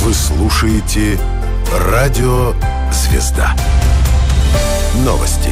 Вы слушаете «Радио Звезда». Новости.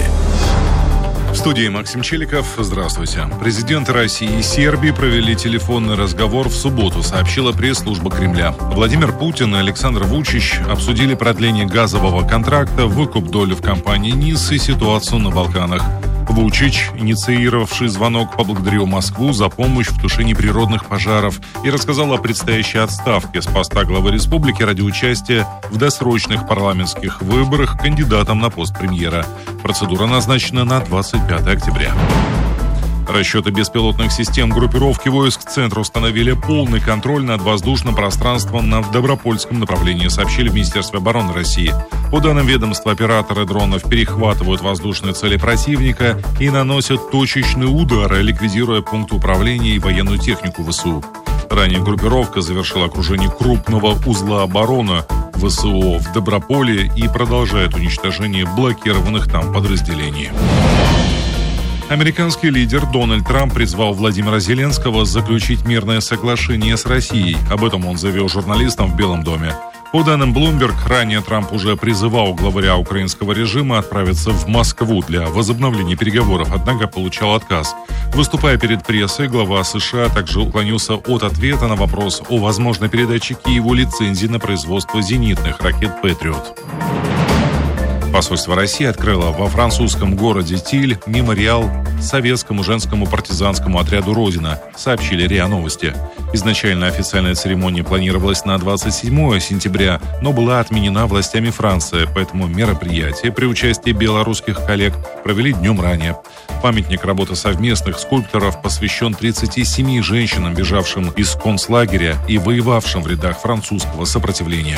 В студии Максим Челиков. Здравствуйте. Президенты России и Сербии провели телефонный разговор в субботу, сообщила пресс-служба Кремля. Владимир Путин и Александр Вучич обсудили продление газового контракта, выкуп доли в компании НИС и ситуацию на Балканах. Вучич, инициировавший звонок, поблагодарил Москву за помощь в тушении природных пожаров и рассказал о предстоящей отставке с поста главы республики ради участия в досрочных парламентских выборах кандидатом на пост премьера. Процедура назначена на 25 октября. Расчеты беспилотных систем группировки войск Центра установили полный контроль над воздушным пространством на Добропольском направлении, сообщили в Министерстве обороны России. По данным ведомства, операторы дронов перехватывают воздушные цели противника и наносят точечные удары, ликвидируя пункты управления и военную технику ВСУ. Ранее группировка завершила окружение крупного узла обороны ВСУ в Доброполе и продолжает уничтожение блокированных там подразделений. Американский лидер Дональд Трамп призвал Владимира Зеленского заключить мирное соглашение с Россией. Об этом он заявил журналистам в Белом доме. По данным Bloomberg, ранее Трамп уже призывал главаря украинского режима отправиться в Москву для возобновления переговоров, однако получал отказ. Выступая перед прессой, глава США также уклонился от ответа на вопрос о возможной передаче Киеву лицензии на производство зенитных ракет «Патриот». Посольство России открыло во французском городе Тиль мемориал советскому женскому партизанскому отряду «Родина», сообщили РИА Новости. Изначально официальная церемония планировалась на 27 сентября, но была отменена властями Франции, поэтому мероприятие при участии белорусских коллег провели днем ранее. Памятник работы совместных скульпторов посвящен 37 женщинам, бежавшим из концлагеря и воевавшим в рядах французского сопротивления.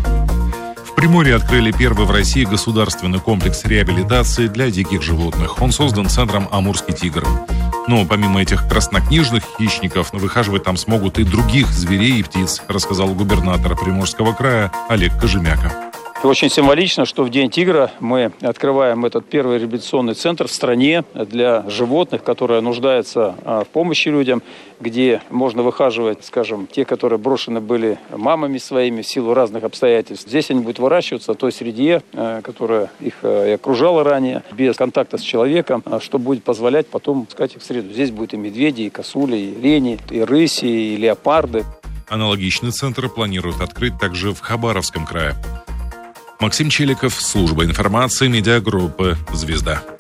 В Приморье открыли первый в России государственный комплекс реабилитации для диких животных. Он создан центром «Амурский тигр». Но помимо этих краснокнижных хищников, выхаживать там смогут и других зверей и птиц, рассказал губернатор Приморского края Олег Кожемяка. Очень символично, что в День тигра мы открываем этот первый реабилитационный центр в стране для животных, которые нуждаются в помощи людям, где можно выхаживать, скажем, те, которые брошены были мамами своими в силу разных обстоятельств. Здесь они будут выращиваться в той среде, которая их и окружала ранее, без контакта с человеком, что будет позволять потом пускать их в среду. Здесь будут и медведи, и косули, и лени, и рыси, и леопарды. Аналогичный центр планируют открыть также в Хабаровском крае. Максим Челиков, служба информации медиагруппы «Звезда».